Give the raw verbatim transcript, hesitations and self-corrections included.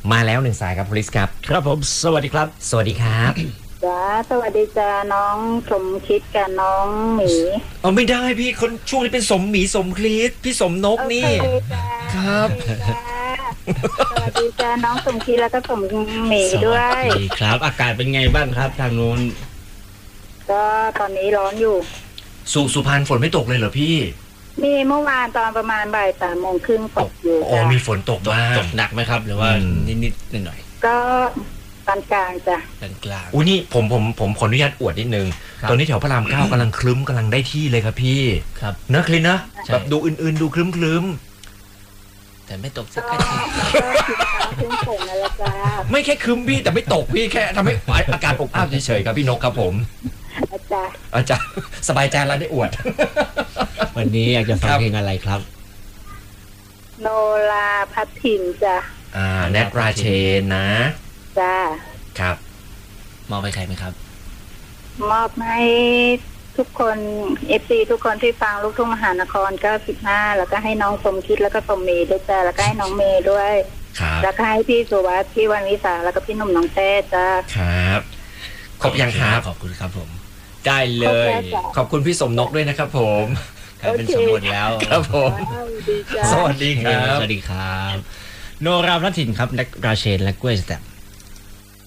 มาแล้วหนึ่งสายครับพลิสครับครับผมสวัสดีครับสวัสดีครับจ้าสวัสดีจ้าน้องสมคิดกับน้องหมีเอาไม่ได้พี่คนช่วงนี้เป็นสมหมีสมคลิสพี่สมนกนี่ครับสวัสดีจ้าน้องสมคิดแล้วก็สมหมีด้วยสวัสดีครับอากาศเป็นไงบ้างครับทางนู้นก็ตอนนี้ร้อนอยู่สุสุพรรณฝนไม่ตกเลยเหรอพี่มีเมื่อวานตอนประมาณบ่ายสามโมงครึ่งตกอยู่อ๋อมีฝนตกบ้างตกหนักไหมครับหรือว่านิดๆหน่อยๆก็ปานกลางจ้ะปานกลางอุ้ยนี่ผมผมผมขออนุญาตอวดนิดนึงตอนนี้แถวพระรามเก้ากำลังคลึ้มกำลังได้ที่เลยครับพี่ครับเนอะคลินนะแบบดูอื่นๆดูคลึ้มคลึ้มแต่ไม่ตกสักทีไม่แค่คลึ้มพี่แต่ไม่ตกพี่แค่ทำให้อากาศอบอ้าวเฉยๆครับพี่นกครับผมอาจารย์อาจารย์สบายใจแล้วได้อวดวันนี้อยากจะฟังเพลงอะไรครับโนราพัททินจ้ะอ่าแนทราเชนนะจ้าครับมอบให้ใครไหมครับมอบให้ทุกคนเอฟซีทุกคนที่ฟังลูกทุ่งมหานครเก้าสิบห้าแล้วก็ให้น้องสมคิดแล้วก็สมเมย์ด้วยจ้าแล้วก็ให้น้องเมย์ด้วยแล้วก็ให้พี่สุวัสดิ์พี่วันวิสาแล้วก็พี่หนุ่มน้องแต้จ้าครับขอบยังครับขอบคุณครับผมได้เลยขอบคุณพี่สมนกด้วยนะครับผมเป็นสมบูรณ์แล้วครับผมสวัสดีครับสวัสดีครับโนราพัททินครับแนทราเชนและกล้วยสแตม